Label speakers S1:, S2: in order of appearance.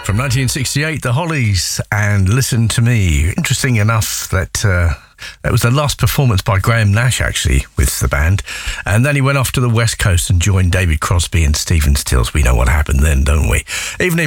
S1: From 1968, The Hollies and Listen to Me. Interesting enough that that was the last performance by Graham Nash, actually, with the band. And then he went off to the West Coast and joined David Crosby and Stephen Stills. We know what happened then, don't we? Evening.